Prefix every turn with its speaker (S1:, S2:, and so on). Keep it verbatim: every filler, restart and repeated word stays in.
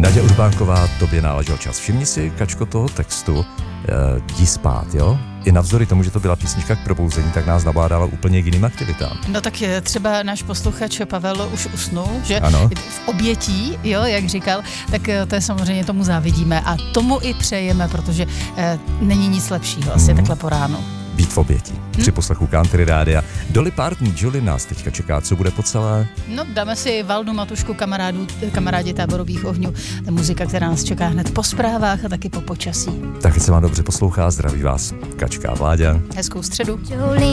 S1: Naďa Urbánková, tobě náležel čas. Všimni si, Kačko, toho textu, e, jdi spát, jo? I navzdory tomu, že to byla písnička k probouzení, tak nás nabádala úplně k jiným aktivitám.
S2: No tak je, třeba náš posluchač Pavel už usnul, že
S1: ano.
S2: v obětí, jo, jak říkal, tak to je samozřejmě tomu závidíme a tomu i přejeme, protože e, není nic lepšího asi mm. takhle po ránu.
S1: Být v obětí. Hm? Při poslechu Country Rádia. Dolly Parton, Julie nás teďka čeká, co bude po celé?
S2: No, dáme si Valdu Matušku, kamarádu, kamarádi Táborových ohňů. To je muzika, která nás čeká hned po zprávách a taky po počasí.
S1: Tak se vám dobře poslouchá, zdraví vás Kačka a Vláďa.
S2: Hezkou středu.
S3: Jolene.